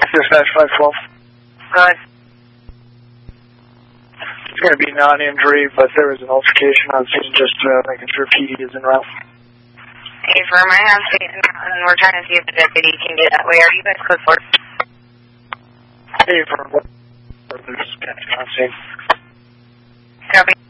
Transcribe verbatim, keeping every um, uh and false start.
Dispatch five twelve. Go ahead. It's going to be non-injury, but there was an altercation on scene, just uh, making sure P D is en route. Hey, for my house, and we're trying to see if the deputy can get that way. Are you guys code four? Hey, for what? There's catching on scene. Copy.